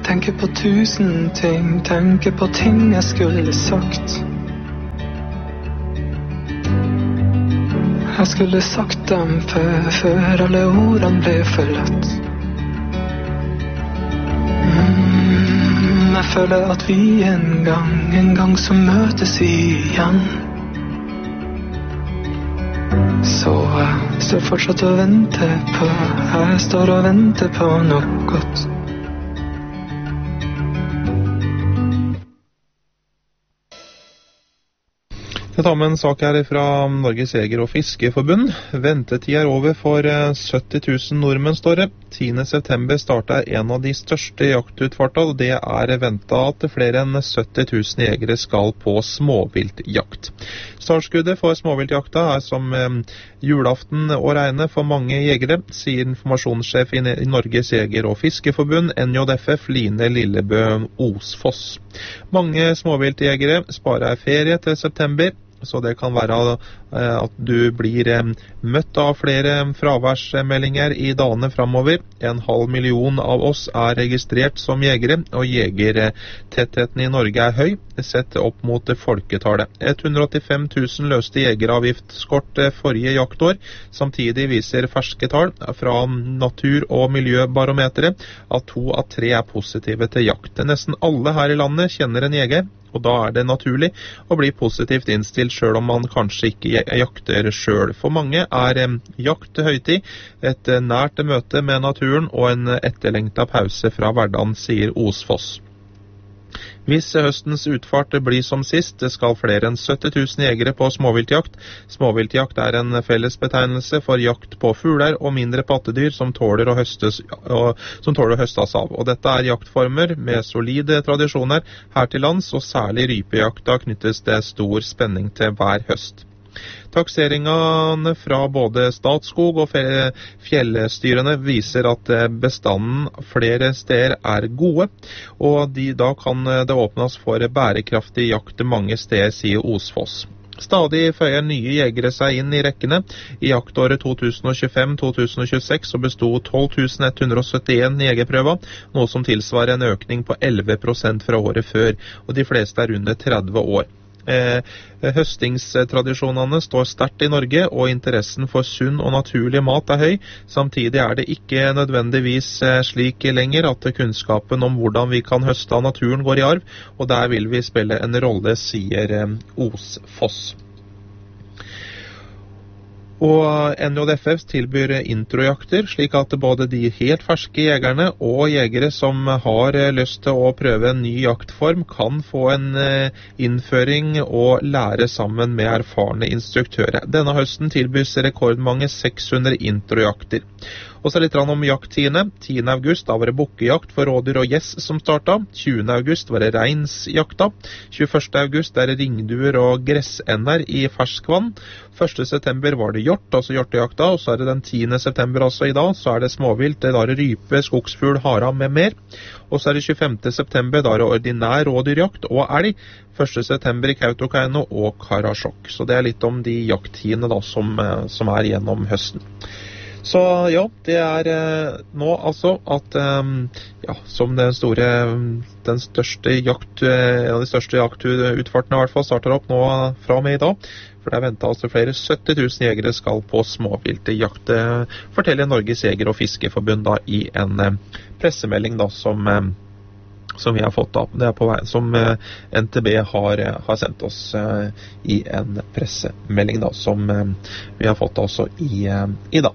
Tenker på 1000 ting, tenker på ting jeg skulle sagt. Jeg skulle sagt dem før alle ordene ble forlatt. Jeg føler at vi en gang så møtes vi igjen. Så jeg står fortsatt og venter på, jeg står og venter på noe godt. Jeg tar med en sak her fra Norges Jeger- og Fiskeforbund. Ventetid over for 70 000 nordmenn, står det. 10. september starter en av de største jaktutfarta, og det ventet at flere enn 70 000 jegere skal på småviltjakt. Startskuddet for småviltjakta som julaften å regne for mange jegere, sier informasjonssjef i Norges Jeger- og Fiskeforbund, NJFF, Line Lillebø Osfoss. Mange småviltjegere sparer ferie til september, så det kan være at du blir møtt av flere fraværsmeldinger i dagene fremover. 500 000 av oss registrert som jegere, og jegertettheten i Norge høy, sett opp mot folketallet. 185 000 løste jegeravgiftskort forrige jaktår. Samtidig viser ferske tall fra Natur- og Miljøbarometeret at 2 av 3 positive til jakt. Nesten alle her i landet kjenner en jeger, og da det naturlig å bli positivt innstilt selv om man kanskje ikke jakter selv. For mange jakt høytid et nært møte med naturen og en etterlengtet pause fra hverdagen, sier Osfoss. Hvis høstens utfart blir som sist, skal flere enn 70 000 jegere på småviltjakt. Småviltjakt en felles betegnelse for jakt på fugler og mindre pattedyr som tåler å høstes av. Og dette jaktformer med solide tradisjoner her til lands, og særlig rypejakta knyttes det stor spenning til hver høst. Takseringene fra både Statskog og fjellstyrene viser at bestanden flere steder gode, og da kan det åpnes for bærekraftig jakt mange steder, sier Osfoss. Stadig føyer nye jegere seg inn i rekkene. I jaktåret 2025-2026 så bestod 12 171 jegerprøver, noe som tilsvarer en økning på 11% fra året før, og de fleste under 30 år. Høstingstradisjonene står sterkt i Norge, og interessen for sunn og naturlig mat høy. Samtidig det ikke nødvendigvis slik lenger at kunnskapen om hvordan vi kan høste av naturen går i arv, og der vil vi spille en rolle, sier Osfoss. Og NJFF tilbyr introjakter, slik at både de helt ferske jegerne og jegere som har lyst til å prøve en ny jaktform, kan få en innføring og lære sammen med erfarne instruktører. Denne høsten tilbys rekordmange 600 introjakter. Og så litt om jakttidene. 10. august da var det bukkejakt for rådyr og gjess som startet. 20. august var det reinsjakta. 21. august det ringduer og gressender i ferskvann. 1. september var det hjort, altså hjortejakta, og så det den 10. september, altså i dag, så det småvilt, da det rype, skogsfugl, hara med mer. Og så det 25. september, da det ordinær rådyrjakt og elg. 1. september i Kautokeino og Karasjok. Så det litt om de jakttidene da, som gjennom høsten. Så ja, det nå altså at som en av de største jaktutfartene i hvert fall starter opp nå fra og med i dag, for det ventet altså flere 70 000 jegere skal på småviltjakt, forteller Norges Jeger- og Fiskeforbund da i en pressemelding da som vi har fått da. Det på vei, som NTB har sendt oss i en pressemelding da, som vi har fått også i dag.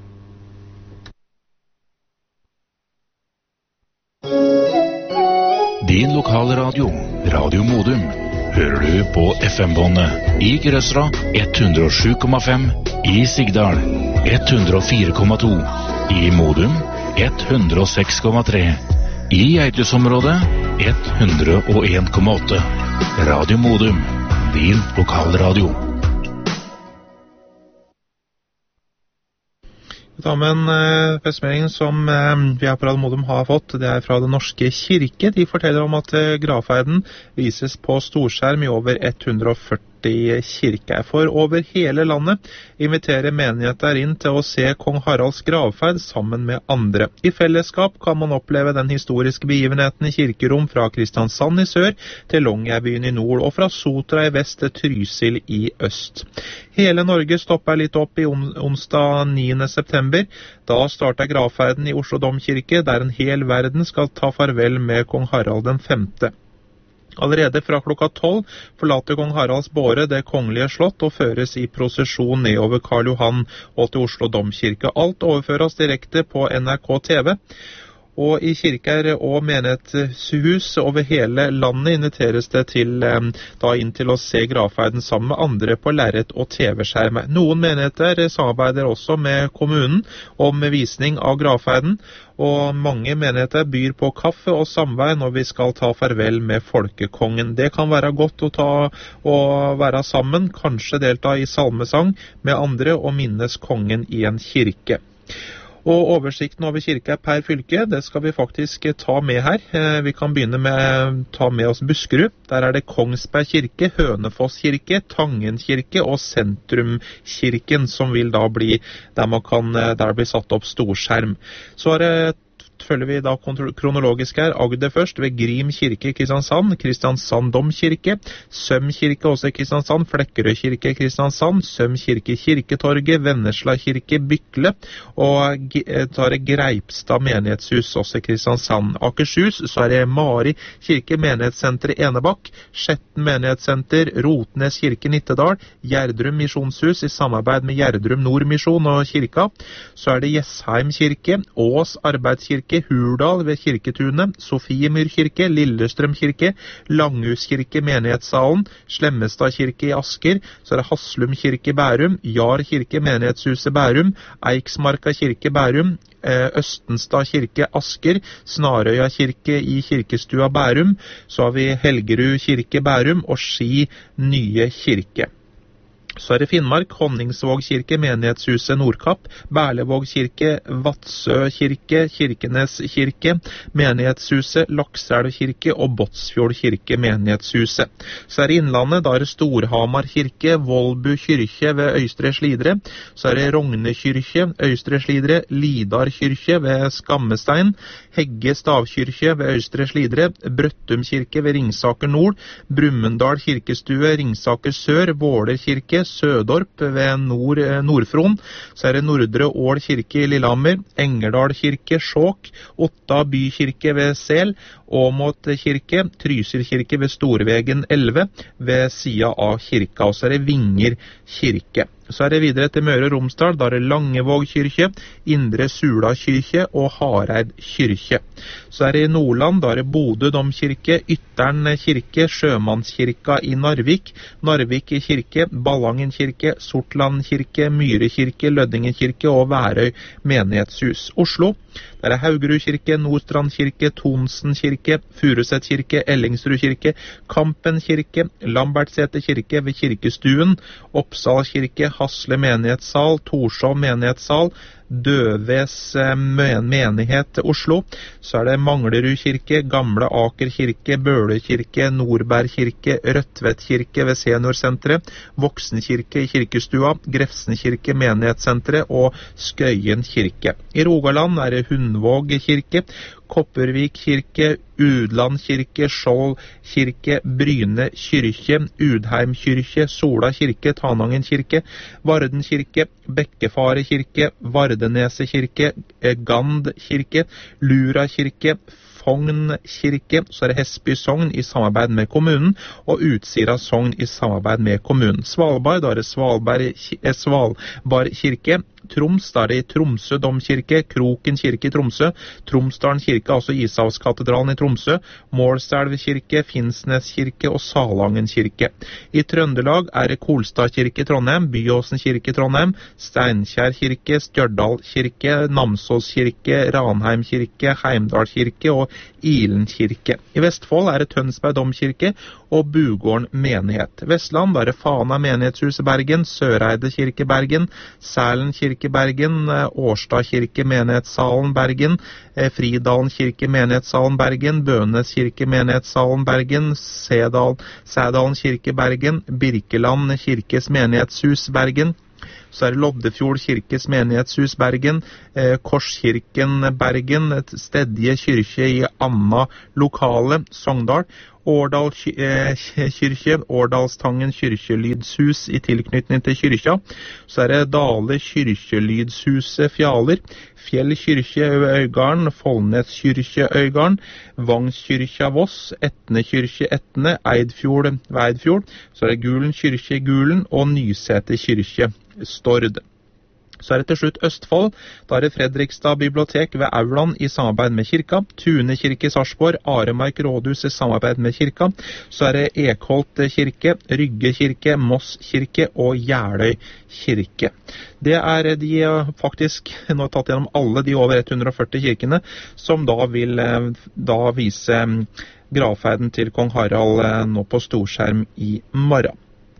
Din lokale radio, Radio Modum, hører du på FM-båndet i Grøsra 107,5, i Sigdal 104,2, i Modum 106,3, i Geitesområdet 101,8. Radio Modum, din lokalradio. Ta med en pressemelding som vi på Radio Modum har fått. Det fra Den norske kirke. De forteller om at gravferden vises på storskjerm i over 140 artig kirke. For over hele landet inviterer menigheter inn til å se kong Haralds gravferd sammen med andre. I fellesskap kan man oppleve den historiske begivenheten i kirkerom fra Kristiansand i sør til Longyearbyen i nord, og fra Sotra i vest til Trysil i øst. Hele Norge stopper litt opp i onsdag 9. september. Da starter gravferden i Oslo Domkirke, der en hel verden skal ta farvel med kong Harald den 5. Allerede fra klokka 12 forlater kong Haralds båre det kongelige slott og føres i prosesjon nedover Karl Johan og til Oslo Domkirke. Alt overføres direkte på NRK TV. Og i kirker og menighetshus over hele landet inviteres det inn til å se gravferden sammen med andre på lerret og TV-skjerm. Noen menigheter samarbeider også med kommunen om visning av gravferden, og mange menigheter byr på kaffe og samvær når vi skal ta farvel med folkekongen. Det kan være godt å være sammen, kanskje delta i salmesang med andre og minnes kongen i en kirke. Og oversikten over kirker per fylke, det skal vi faktisk ta med her. Vi kan begynne med ta med oss Buskerud. Der er det Kongsberg kirke, Hønefoss kirke, Tangen kirke og Sentrumkirken, som vil da bli der blir satt opp storskjerm. Så er det følger vi da kronologisk her. Agder først, ved Grim kirke Kristiansand, Kristiansand Domkirke, Søm kirke også Kristiansand, Flekkerøy kirke Kristiansand, Søm kirke Kirketorget, Vennesla kirke Bykle, og tar det Greipstad menighetshus også Kristiansand. Akershus, så er det Mari kirke menighetssenter Enebakk, Skjetten menighetssenter, Rotnes kirke Nittedal, Gjerdrum misjonshus i samarbeid med Gjerdrum Nordmisjon og kirka. Så er det Jessheim kirke, Ås arbeidskirke, Hurdal ved Kirketunet, Sofiemyr kirke, Lillestrøm kirke, Langhus kirke, Menighetssalen, Slemmestad kirke i Asker, så er det Haslum kirke Bærum, Jar kirke, Menighetshuset Bærum, Eiksmarka kirke Bærum, Østenstad kirke Asker, Snarøya kirke i Kirkestua Bærum, så har vi Helgerud kirke Bærum og Ski nye kirke. Så er det Finnmark, Honningsvåg kirke, Menighetshuset Nordkapp, Berlevåg kirke, Vatsø kirke, Kirkenes kirke, Menighetshuset, Lakselv kirke og Båtsfjord kirke, Menighetshuset. Så er det Innlandet, da er det Storhamar kirke, Vollbu kirke ved Øystre Slidre, så er det Rogne kirke, Øystre Slidre, Lidar kirke ved Skammestein, Hegge stavkirke ved Øystre Slidre, Brøttum kirke ved Ringsaker Nord, Brumunddal kirkestue, Ringsaker Sør, Våler kirke, Sødorp ved Nordfron, så er det Nordre Ål kirke i Lillehammer, Engerdal kirke, Skjåk, Otta bykirke ved Sel, Åmot kirke, Trysil kirke ved Storvegen 11 ved siden av kirka, og så er det Vinger kirke. Så er det videre til Møre og Romsdal, da er det Langevåg kirke, Indre Sula kirke og Hareid kirke. Så er det i Nordland, da er det Bodø domkirke, Ytteren kirke, Sjømannskirka i Narvik, Narvik kirke, Ballangen kirke, Sortland kirke, Myre kirke, Løddingen kirke og Værøy menighetshus. Oslo, der er Haugerud kirke, Nordstrand kirke, Tonsen kirke, Furuset kirke, Ellingsrud kirke, Kampen kirke, Lambertseter kirke ved Kirkestuen, Oppsal kirke, Hasle menighetssal, Torsov menighetssal, Døves menighet Oslo, så er det Manglerud kirke, Gamle Aker kirke, Bøle kirke, Nordberg kirke, Rødtvet kirke ved seniorsenteret, Voksen kirke i Kirkestua, Grefsen kirke menighetssenteret og Skøyen kirke. I Rogaland er det Hundvåg kirke, Kopervik kirke, Udland kirke, Skjold kirke, Bryne kirke, Udheim kirke, Sola kirke, Tanangen kirke, Varden kirke, Bekkefare kirke, Vardenese kirke, Gand kirke, Lura kirke, Fogn kirke, så er det Hesby sogn i samarbeid med kommunen, og Utsira sogn i samarbeid med kommunen. Svalbard, da er det Svalbard kirke, Troms, da er det i Tromsø domkirke, Kroken kirke i Tromsø, Tromsdalen kirke, altså Ishavskatedralen i Tromsø, Målselv kirke, Finnsnes kirke og Salangen kirke. I Trøndelag er det Kolstad kirke i Trondheim, Byåsen kirke i Trondheim, Steinkjer kirke, Stjørdal kirke, Namsos kirke, Ranheim kirke, Heimdal kirke og Ilen kirke. I Vestfold er det Tønsberg domkirke og Bugården menighet. Vestland er det Fana menighetshus i Bergen, Søreide kirke Bergen, Sælen kirke Bergen, Årstad kirke menighetssalen Bergen, Fridalen kirke menighetssalen Bergen, Bønes kirke menighetssalen Bergen, Sædalen kirke Bergen, Birkeland kirkes menighetshus Bergen. Så er det Loddefjord kirkes menighetshus Bergen, Korskirken Bergen, Stedje kyrkje i Anna lokale Sogndal, Årdal kyrkje, Årdalstangen kyrkjelydshus i tilknytning til kyrkja. Så er det Dale kyrkjelydshuset Fjaler, Fjell kyrkje Øygarden, Follnes kyrkje Øygarden, Vangskyrkja Voss, Etne kyrkje Etne, Eidfjord Veidfjord. Så er det Gulen kyrkje Gulen og Nysete kyrkje Stord. Så er det til slutt Østfold. Da er det Fredrikstad bibliotek ved Auland i samarbeid med kirka, Tune kirke i Sarsborg, Aremark rådhus i samarbeid med kirka. Så er det Ekholt kirke, Rygge kirke, Moss kirke og Jeløy kirke. Det er de faktisk, nå har jeg tatt gjennom alle de over 140 kirkene, som da vil vise gravferden til kong Harald nå på storskjerm i morgen.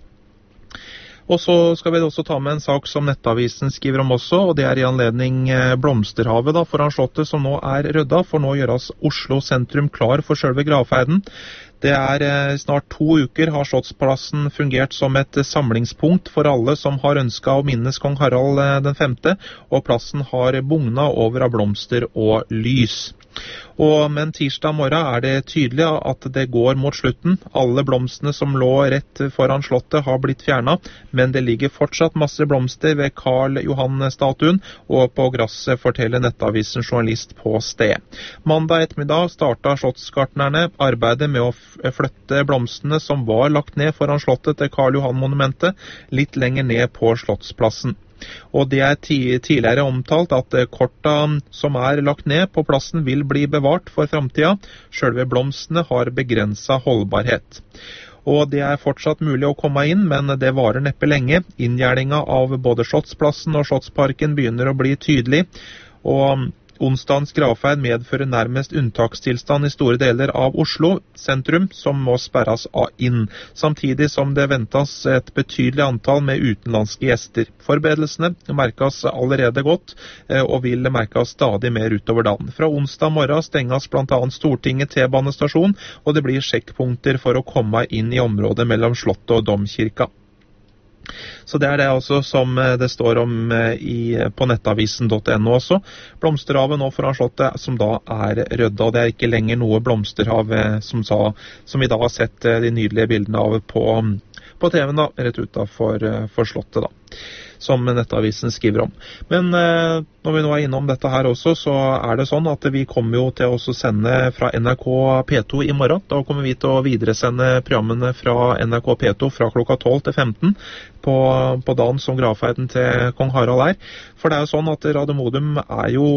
Og så skal vi også ta med en sak som Nettavisen skriver om også, og det er i anledning Blomsterhavet da, foran slottet som nå er rydda, for nå gjøres Oslo sentrum klar for selve gravferden. Det er snart 2 uker har Slottsplassen fungert som et samlingspunkt for alle som har ønsket å minnes kong Harald den 5., og plassen har bugna over av blomster og lys. Men tirsdag morgen er det tydelig at det går mot slutten. Alle blomstene som lå rett foran slottet har blitt fjernet, men det ligger fortsatt masse blomster ved Karl Johan-statuen, og på gresset forteller Nettavisen journalist på sted. Mandag ettermiddag startet slottsgartnerne arbeidet med å flytte blomstene som var lagt ned foran slottet til Karl Johan-monumentet, litt lenger ned på Slottsplassen. Og det er tidligere omtalt at korta som er lagt ned på plassen vil bli bevart for fremtiden. Selve blomstene har begrenset holdbarhet. Og det er fortsatt mulig å komme inn, men det varer neppe lenge. Inngjerdingen av både Slottsplassen og Slottsparken begynner å bli tydelig, og onsdagens gravferd medfører nærmest unntakstilstand i store deler av Oslo sentrum, som må sperres inn, samtidig som det ventes et betydelig antall med utenlandske gjester. Forberedelsene merkes allerede godt, og vil merkes stadig mer utover dagen. Fra onsdag morgen stenges blant annet Stortinget T-banestasjon, og det blir sjekkpunkter for å komme inn i området mellom Slottet og Domkirka. Så det er det også som det står om på nettavisen.no også. Blomsterhavet nå foran slottet som da er rydda, og det er ikke lenger noe blomsterhav som vi da har sett de nydelige bildene av på TV-en da, rett utenfor slottet da, som Nettavisen skriver om. Men når vi nå er innom dette her også, så er det sånn at vi kommer jo til å sende fra NRK P2 i morgen. Da kommer vi til å videresende programmene fra NRK P2 fra klokka 12 til 15 på dagen som gravferden til kong Harald er. For det er jo sånn at Radio Modum er jo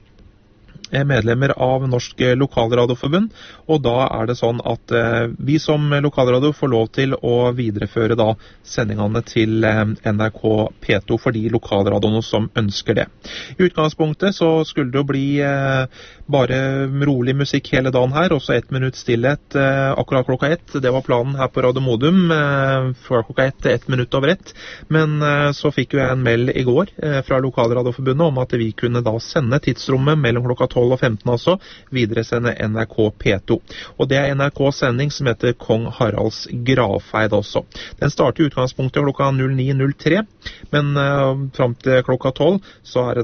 medlemmer av Norsk Lokalradioforbund, og da er det sånn at vi som lokalradio får lov til å videreføre da sendingene til NRK P2 for de lokalradioene som ønsker det. I utgangspunktet så skulle det jo bli bare rolig musikk hele dagen her, også 1 minutt stillhet akkurat klokka 1. Det var planen her på Radio Modum, fra klokka 1 til 1 minutt over 1. Men så fikk jo jeg en mail i går fra Lokalradioforbundet om at vi kunne da sende tidsrommet mellom klokka 12 og 15 altså, videresende NRK P2. Og det er NRKs sending som heter Kong Haralds gravferd også. Den starter i utgangspunktet klokka 09.03, men frem til klokka 12 så er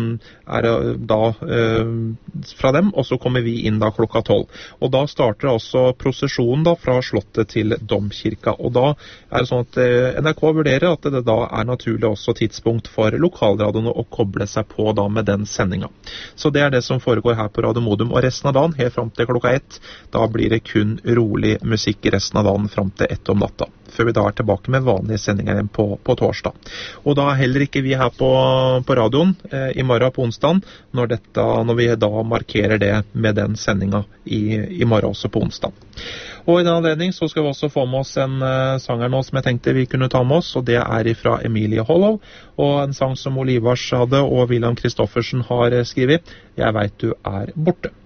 det da fra dem, og så kommer vi inn da klokka 12. Og da starter også prosesjonen da fra slottet til Domkirka. Og da er det sånn at NRK vurderer at det da er naturlig også tidspunkt for lokalradioene å koble seg på da med den sendingen. Så det er det som foregår her på Radio Modum, og resten av dagen, helt frem til klokka 1, da blir det kun rolig musikk resten av dagen frem til 1 om natta, før vi da er tilbake med vanlige sendinger igjen på torsdag. Og da heller ikke vi her på radioen i morgen på onsdag, når vi da markerer det med den sendingen i morgen også på onsdag. Og i den anledning så skal vi også få med oss en sanger nå som jeg tenkte vi kunne ta med oss, og det er fra Emilie Hollow, og en sang som Olivars hadde og William Kristoffersen har skrevet, Jeg vet du er borte.